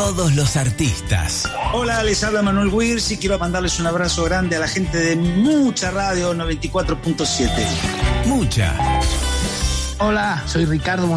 todos los artistas. Hola, les habla Manuel Wirtz y quiero mandarles un abrazo grande a la gente de Mucha Radio 94.7. Mucha. Hola, soy Ricardo